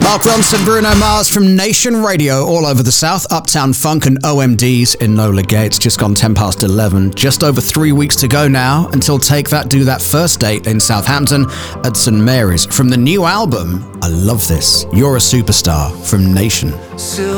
Mark Ronson, Bruno Mars from Nation Radio all over the South. Uptown Funk and OMDs in Nola Gates. Just gone 10 past 11. Just over 3 weeks to go now until Take That Do That first date in Southampton at St Mary's. From the new album, I love this, You're a Superstar from Nation.